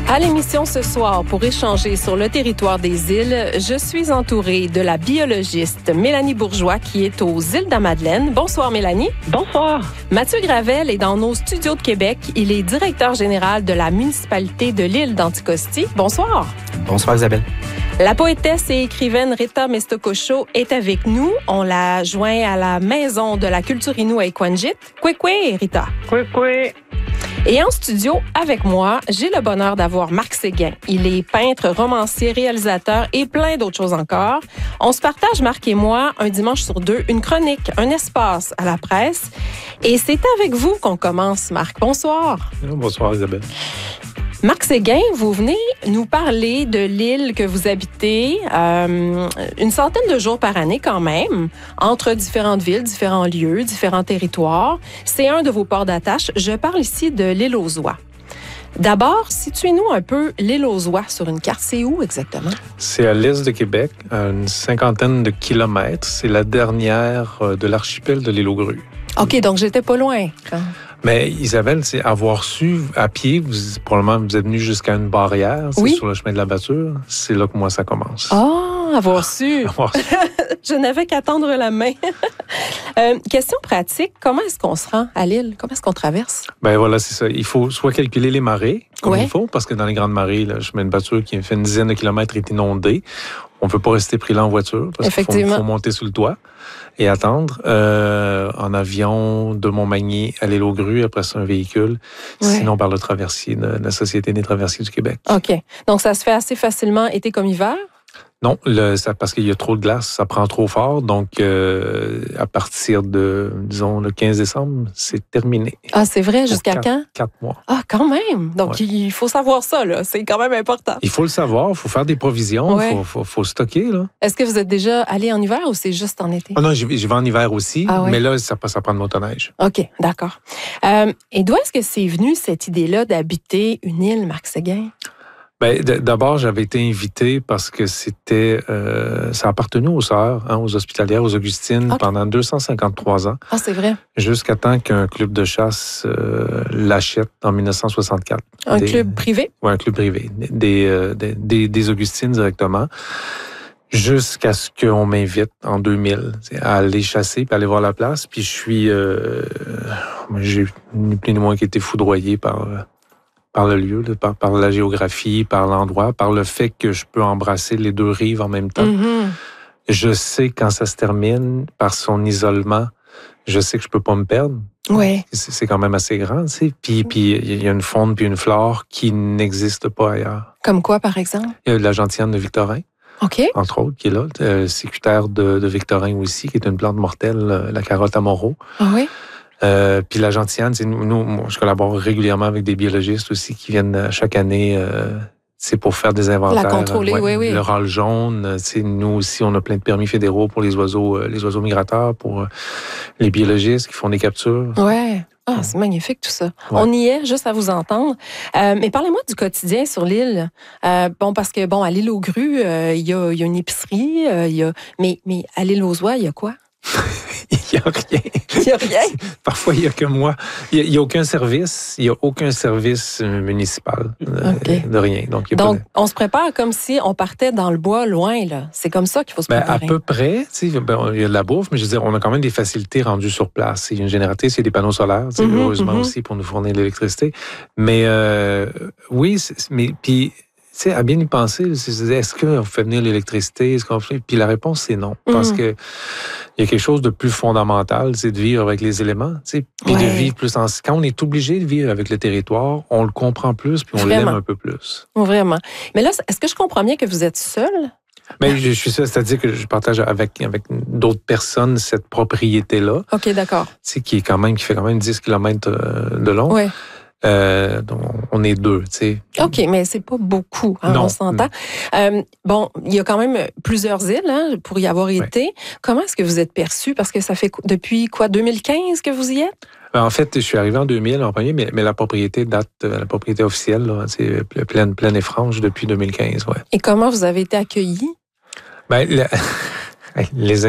À l'émission ce soir, pour échanger sur le territoire des îles, je suis entourée de la biologiste Mélanie Bourgeois qui est aux îles de la Madeleine. Bonsoir Mélanie. Bonsoir. Mathieu Gravel est dans nos studios de Québec. Il est directeur général de la municipalité de l'île d'Anticosti. Bonsoir. Bonsoir Isabelle. La poétesse et écrivaine Rita Mestocosho est avec nous. On l'a joint à la Maison de la culture Innu à Equanjit. Kwekwe, Rita. Kwekwe. Et en studio, avec moi, j'ai le bonheur d'avoir Marc Séguin. Il est peintre, romancier, réalisateur et plein d'autres choses encore. On se partage, Marc et moi, un dimanche sur deux, une chronique, un espace à la presse. Et c'est avec vous qu'on commence, Marc. Bonsoir. Bonsoir Isabelle. Marc Séguin, vous venez nous parler de l'île que vous habitez, une centaine de jours par année quand même, entre différentes villes, différents lieux, différents territoires. C'est un de vos ports d'attache. Je parle ici de l'île aux Oies. D'abord, situez-nous un peu l'île aux Oies sur une carte. C'est où exactement? C'est à l'est de Québec, à une cinquantaine de kilomètres. C'est la dernière de l'archipel de l'île aux Grues. OK, donc j'étais pas loin. Mais Isabelle, c'est avoir su à pied, probablement vous êtes venu jusqu'à une barrière, oui, sur le chemin de la Batture. C'est là que moi ça commence. Avoir su. Je n'avais qu'à tendre la main. Question pratique, comment est-ce qu'on se rend à l'île? Comment est-ce qu'on traverse? Ben voilà, c'est ça. Il faut soit calculer les marées, comme il faut, parce que dans les grandes marées, le chemin de Batture qui fait une dizaine de kilomètres est inondé. On ne peut pas rester pris là en voiture, parce qu'il faut monter sur le toit et attendre. En avion, de Montmagny à l'île aux Grues, après ça, un véhicule. Sinon, par le traversier de la Société des traversiers du Québec. OK. Donc, ça se fait assez facilement, été comme hiver? Non, parce qu'il y a trop de glace, ça prend trop fort. Donc, à partir de, disons, le 15 décembre, c'est terminé. Ah, c'est vrai? Jusqu'à quand? 4 mois. Ah, quand même! Donc, il faut savoir ça, là. C'est quand même important. Il faut le savoir, il faut faire des provisions, il faut stocker, là. Est-ce que vous êtes déjà allé en hiver ou c'est juste en été? Ah non, je vais en hiver aussi, mais là, ça prend de motoneige. OK, d'accord. Et d'où est-ce que c'est venu, cette idée-là, d'habiter une île, Marc Séguin? Ben, d'abord, j'avais été invité parce que ça appartenait aux sœurs, aux hospitalières, aux Augustines, pendant 253 ans. Ah, c'est vrai. Jusqu'à temps qu'un club de chasse l'achète en 1964. Un club privé? Oui, un club privé. Des Augustines directement. Jusqu'à ce qu'on m'invite en 2000 à aller chasser puis aller voir la place. Puis j'ai ni plus ni moins qu'été foudroyé par le lieu, par la géographie, par l'endroit, par le fait que je peux embrasser les deux rives en même temps. Mm-hmm. Je sais quand ça se termine, par son isolement, je sais que je peux pas me perdre. Oui. C'est quand même assez grand, tu sais. Puis il y a une faune puis une flore qui n'existe pas ailleurs. Comme quoi, par exemple? Il y a la gentiane de Victorin. OK. Entre autres, qui est là. Le sécutaire de Victorin aussi, qui est une plante mortelle, la carotte à Moreau. Ah oui? Puis la gentiane, moi, je collabore régulièrement avec des biologistes aussi qui viennent chaque année, c'est pour faire des inventaires. La contrôler, oui. Le râle jaune, nous aussi, on a plein de permis fédéraux pour les oiseaux migrateurs, pour les biologistes qui font des captures. Ouais. Ah, c'est magnifique tout ça. Ouais. On y est, juste à vous entendre. Mais parlez-moi du quotidien sur l'île. Parce que, à l'île aux Grues, il y a une épicerie, mais à l'île aux Oies, il y a quoi? Il n'y a rien. Il n'y a rien? Parfois, il n'y a que moi. Il n'y a aucun service. Il n'y a aucun service municipal. De rien. Donc, on se prépare comme si on partait dans le bois loin, là. C'est comme ça qu'il faut se préparer. À peu près. Il y a de la bouffe, mais je veux dire, on a quand même des facilités rendues sur place. Il y a une génératrice, il y a des panneaux solaires, heureusement aussi, pour nous fournir de l'électricité. Mais oui, mais puis... Tu sais, à bien y penser, est-ce qu'on fait venir l'électricité? Puis la réponse, c'est non. Parce que il y a quelque chose de plus fondamental, c'est de vivre avec les éléments. Tu sais, puis de vivre plus quand on est obligé de vivre avec le territoire, on le comprend plus, puis on l'aime un peu plus. Vraiment. Mais là, est-ce que je comprends bien que vous êtes seul? Ben, je suis seul, c'est-à-dire que je partage avec d'autres personnes cette propriété-là. OK, d'accord. Tu sais, qui fait quand même 10 km de long. Oui. Donc, on est deux, tu sais. OK, mais c'est pas beaucoup, on s'entend. Il y a quand même plusieurs îles pour y avoir été. Comment est-ce que vous êtes perçu? Parce que ça fait depuis 2015 que vous y êtes? En fait, je suis arrivé en 2000 en premier, mais la propriété la propriété officielle, c'est pleine et franche depuis 2015, ouais. Et comment vous avez été accueillis? Les